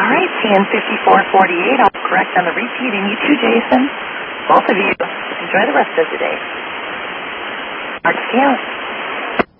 All right, CN 5448. I'll correct on the repeat. And you too, Jason. Both of you, enjoy the rest of the day. Mark Scales.